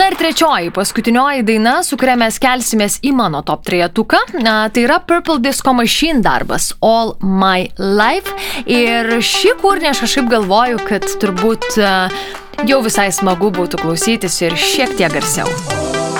Na ir trečioji, paskutinioji daina, su kuria mes kelsimės į mano top 3-tuką, tai yra Purple Disco Machine darbas All My Life. Ir šį kūrinį aš kažkaip galvoju, kad turbūt jau visai smagu būtų klausytis ir šiek tiek garsiau.